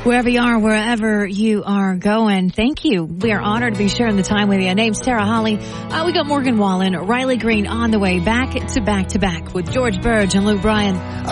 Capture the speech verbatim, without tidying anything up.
Wherever you are, wherever you are going, thank you. We are honored to be sharing the time with you. Name's Tara Holly. Uh, we got Morgan Wallen, Riley Green on the way, back to back to back with George Burge and Luke Bryan.